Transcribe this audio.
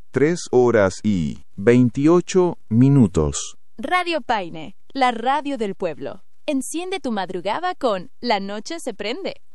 3 horas y 28 minutos. Radio Paine, la radio del pueblo. Enciende tu madrugada con La Noche se prende.